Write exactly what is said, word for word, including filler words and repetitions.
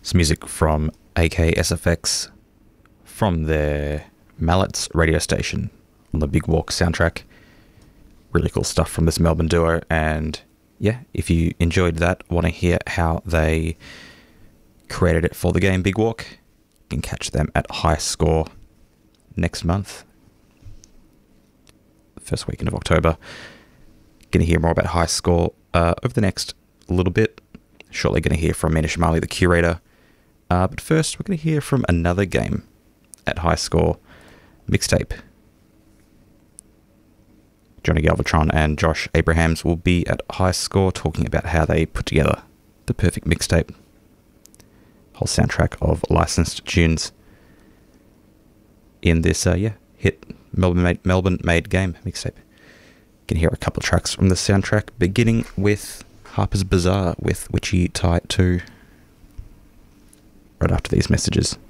Some music from A K S F X from their Mallets radio station on the Big Walk soundtrack. Really cool stuff from this Melbourne duo, and yeah, if you enjoyed that, want to hear how they created it for the game Big Walk, you can catch them at High Score next month, first weekend of October. Going to hear more about High Score uh, over the next little bit. Shortly going to hear from Mina Shamali, the curator. Uh, but first, we're going to hear from another game at High Score, Mixtape. Johnny Galvatron and Josh Abrahams will be at High Score talking about how they put together the perfect mixtape. Whole soundtrack of licensed tunes in this, uh, yeah, hit Melbourne-made Melbourne made game mixtape. You can hear a couple of tracks from the soundtrack, beginning with Harper's Bazaar with Witchy Tie two. Right after these messages.